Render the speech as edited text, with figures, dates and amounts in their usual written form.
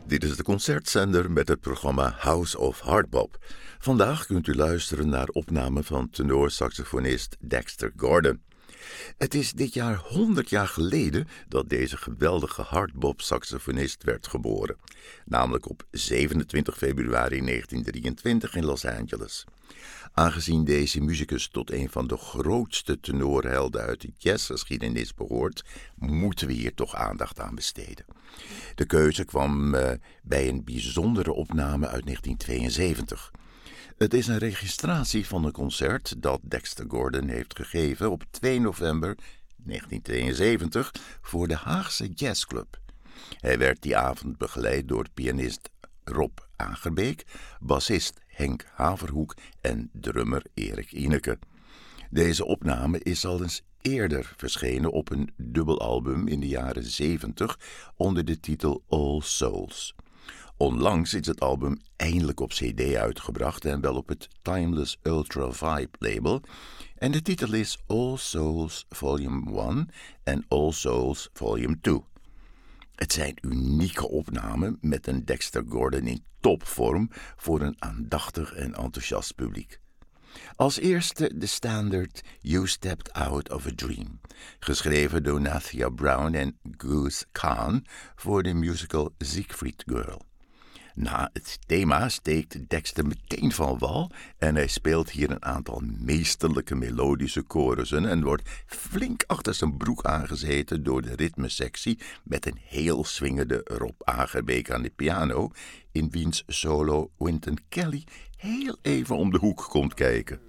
Dit is de concertzender met het programma House of Hardbop. Vandaag kunt u luisteren naar opnamen van tenorsaxofonist Dexter Gordon. Het is dit jaar 100 jaar geleden dat deze geweldige hardbop-saxofonist werd geboren. Namelijk op 27 februari 1923 in Los Angeles. Aangezien deze muzikus tot een van de grootste tenorhelden uit de jazzgeschiedenis behoort, moeten we hier toch aandacht aan besteden. De keuze kwam bij een bijzondere opname uit 1972. Het is een registratie van een concert dat Dexter Gordon heeft gegeven op 2 november 1972 voor de Haagse Jazzclub. Hij werd die avond begeleid door pianist Rob Agerbeek, bassist Henk Haverhoek en drummer Erik Ineke. Deze opname is al eens eerder verschenen op een dubbelalbum in de jaren 70 onder de titel All Souls. Onlangs is het album eindelijk op cd uitgebracht en wel op het Timeless Ultra Vibe label. En de titel is All Souls Volume 1 en All Souls Volume 2. Het zijn unieke opnamen met een Dexter Gordon in topvorm voor een aandachtig en enthousiast publiek. Als eerste de standaard You Stepped Out of a Dream, geschreven door Nathia Brown en Goose Khan voor de musical Siegfried Girl. Na het thema steekt Dexter meteen van wal en hij speelt hier een aantal meesterlijke melodische chorussen en wordt flink achter zijn broek aangezeten door de ritmesectie met een heel swingende Rob Agerbeek aan de piano, in wiens solo Wynton Kelly heel even om de hoek komt kijken.